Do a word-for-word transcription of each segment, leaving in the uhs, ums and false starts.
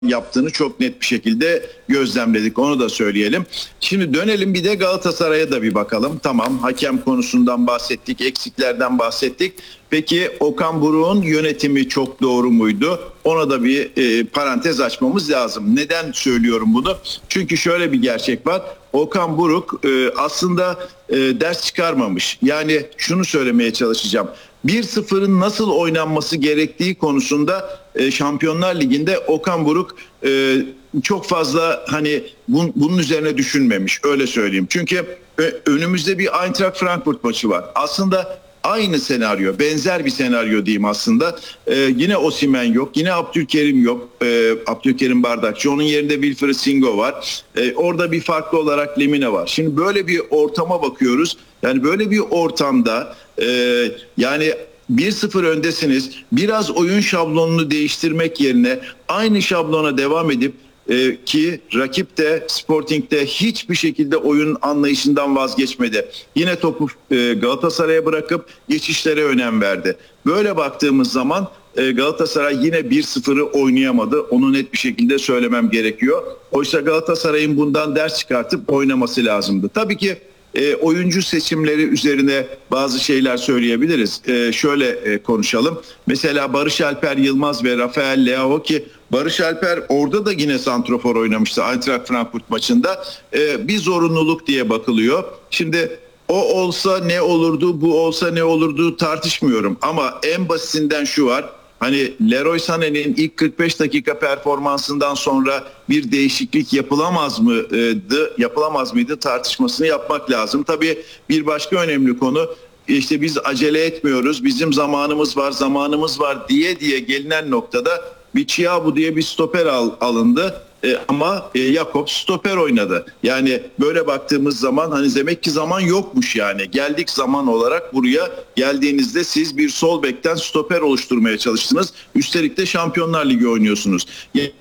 yaptığını çok net bir şekilde gözlemledik. Onu da söyleyelim. Şimdi dönelim bir de Galatasaray'a da bir bakalım. Tamam, hakem konusundan bahsettik, eksiklerden bahsettik. Peki Okan Buruk'un yönetimi çok doğru muydu? Ona da bir e, parantez açmamız lazım. Neden söylüyorum bunu? Çünkü şöyle bir gerçek var. Okan Buruk e, aslında e, ders çıkarmamış. Yani şunu söylemeye çalışacağım. bir sıfırın nasıl oynanması gerektiği konusunda e, Şampiyonlar Ligi'nde Okan Buruk e, çok fazla hani bun, bunun üzerine düşünmemiş, öyle söyleyeyim. Çünkü e, önümüzde bir Eintracht Frankfurt maçı var. Aslında aynı senaryo, benzer bir senaryo diyeyim aslında. Ee, yine Osimhen yok, yine Abdülkerim yok. Ee, Abdülkerim Bardakçı, onun yerinde Wilfried Singo var. Ee, orada bir farklı olarak Lemina var. Şimdi böyle bir ortama bakıyoruz. Yani böyle bir ortamda e, yani bir sıfır öndesiniz. Biraz oyun şablonunu değiştirmek yerine aynı şablona devam edip Ee, ki rakip de Sporting'de hiçbir şekilde oyun anlayışından vazgeçmedi. Yine topu e, Galatasaray'a bırakıp geçişlere önem verdi. Böyle baktığımız zaman e, Galatasaray yine bir sıfırı oynayamadı. Onu net bir şekilde söylemem gerekiyor. Oysa Galatasaray'ın bundan ders çıkartıp oynaması lazımdı. Tabii ki E, oyuncu seçimleri üzerine bazı şeyler söyleyebiliriz. E, şöyle e, konuşalım. Mesela Barış Alper Yılmaz ve Rafael Leao, ki Barış Alper orada da yine santrofor oynamıştı Eintracht Frankfurt maçında. E, bir zorunluluk diye bakılıyor. Şimdi o olsa ne olurdu, bu olsa ne olurdu tartışmıyorum. Ama en basitinden şu var. Hani Leroy Sané'nin ilk kırk beş dakika performansından sonra bir değişiklik yapılamaz mıydı, yapılamaz mıydı tartışmasını yapmak lazım. Tabii bir başka önemli konu, işte biz acele etmiyoruz, bizim zamanımız var, zamanımız var diye diye gelinen noktada bir Thiago diye bir stoper al, alındı. E, ama e, Jakob stoper oynadı. Yani böyle baktığımız zaman hani demek ki zaman yokmuş yani. Geldik zaman olarak buraya, geldiğinizde siz bir sol bekten stoper oluşturmaya çalıştınız. Üstelik de Şampiyonlar Ligi oynuyorsunuz. Yani,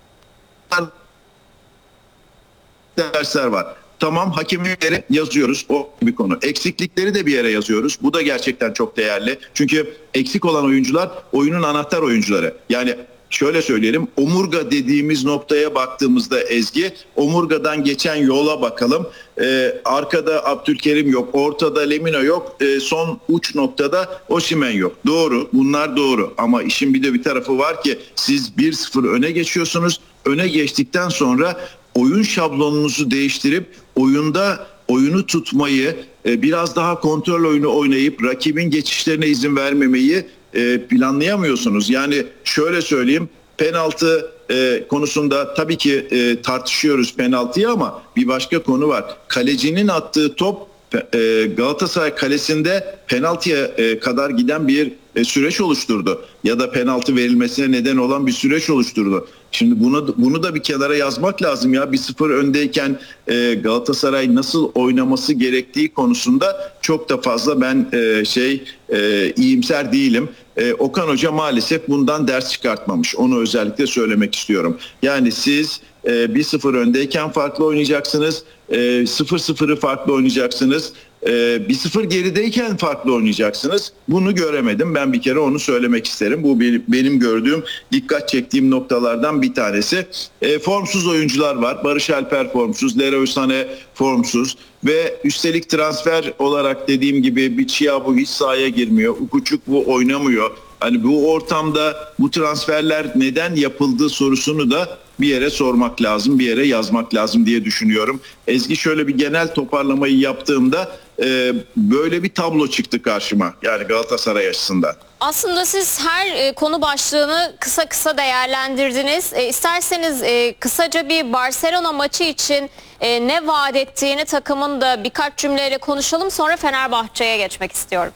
dersler var. Tamam, hakemi bir yere yazıyoruz, o bir konu. Eksiklikleri de bir yere yazıyoruz. Bu da gerçekten çok değerli. Çünkü eksik olan oyuncular oyunun anahtar oyuncuları. Yani şöyle söyleyelim, omurga dediğimiz noktaya baktığımızda Ezgi, omurgadan geçen yola bakalım. Ee, arkada Abdülkerim yok, ortada Lemina yok, ee, son uç noktada Osimhen yok. Doğru, bunlar doğru. Ama işin bir de bir tarafı var ki siz bir sıfır öne geçiyorsunuz. Öne geçtikten sonra oyun şablonunuzu değiştirip oyunda oyunu tutmayı, e, biraz daha kontrol oyunu oynayıp rakibin geçişlerine izin vermemeyi e, planlayamıyorsunuz. Yani şöyle söyleyeyim, penaltı e, konusunda tabii ki e, tartışıyoruz penaltıyı, ama bir başka konu var. Kalecinin attığı top e, Galatasaray kalesinde penaltıya e, kadar giden bir e, süreç oluşturdu. Ya da penaltı verilmesine neden olan bir süreç oluşturdu. Şimdi bunu bunu da bir kenara yazmak lazım ya. bir sıfır öndeyken e, Galatasaray nasıl oynaması gerektiği konusunda çok da fazla ben e, şey e, iyimser değilim. E, Okan Hoca maalesef bundan ders çıkartmamış. Onu özellikle söylemek istiyorum. Yani siz e, bir sıfır öndeyken farklı oynayacaksınız. E, sıfır sıfırı farklı oynayacaksınız. bir sıfır gerideyken farklı oynayacaksınız. Bunu göremedim. Ben bir kere onu söylemek isterim. Bu benim gördüğüm, dikkat çektiğim noktalardan bir tanesi. E, formsuz oyuncular var. Barış Alper formsuz, Leroy Sané formsuz ve üstelik transfer olarak dediğim gibi bir Thiago hiç sahaya girmiyor. Ukuçuk bu oynamıyor. Hani bu ortamda bu transferler neden yapıldığı sorusunu da bir yere sormak lazım, bir yere yazmak lazım diye düşünüyorum. Ezgi, şöyle bir genel toparlamayı yaptığımda e, böyle bir tablo çıktı karşıma. Yani Galatasaray açısından. Aslında siz her e, konu başlığını kısa kısa değerlendirdiniz. E, isterseniz e, kısaca bir Barcelona maçı için e, ne vaat ettiğini takımın da birkaç cümleyle konuşalım. Sonra Fenerbahçe'ye geçmek istiyorum.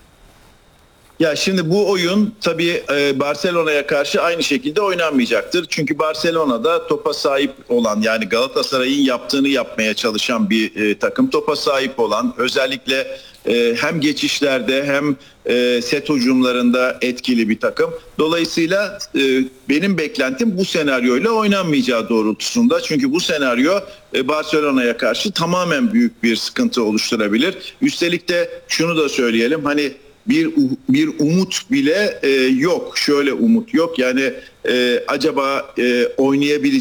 Ya şimdi bu oyun tabii Barcelona'ya karşı aynı şekilde oynanmayacaktır. Çünkü Barcelona'da topa sahip olan, yani Galatasaray'ın yaptığını yapmaya çalışan bir e, takım. Topa sahip olan, özellikle e, hem geçişlerde hem e, set hücumlarında etkili bir takım. Dolayısıyla e, benim beklentim bu senaryoyla oynanmayacağı doğrultusunda. Çünkü bu senaryo e, Barcelona'ya karşı tamamen büyük bir sıkıntı oluşturabilir. Üstelik de şunu da söyleyelim, hani bir bir umut bile e, yok. Şöyle umut yok. Yani e, acaba e, oynayabilecek